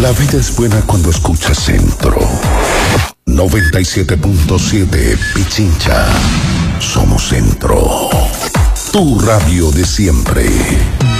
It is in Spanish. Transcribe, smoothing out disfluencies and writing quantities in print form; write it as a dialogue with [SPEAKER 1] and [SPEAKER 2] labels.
[SPEAKER 1] La vida es buena cuando escuchas Centro 97.7 Pichincha. Somos Centro, tu radio de siempre.